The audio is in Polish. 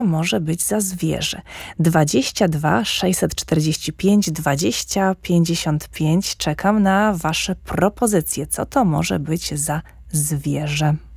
może być za zwierzę? 22 645 20 55. Czekam na wasze propozycje. Co to może być za zwierzę?